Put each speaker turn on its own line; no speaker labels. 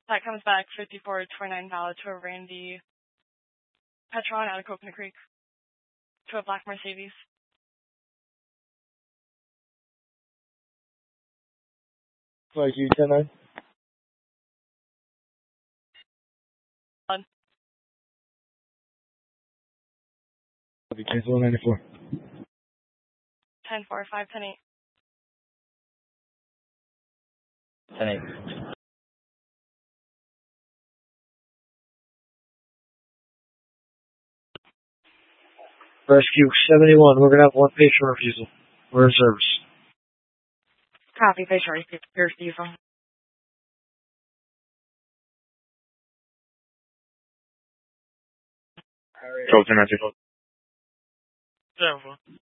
That comes back 54.29 valid to a Randy Petron out of Coconut Creek. To a black Mercedes.
Like you, 10-9. Copy, cancel 94.
10-4, 5, 10-8.
10-8.
Rescue 71, we're going to have one patient refusal. We're in service.
Copy, patient refusal.
Total 10-9.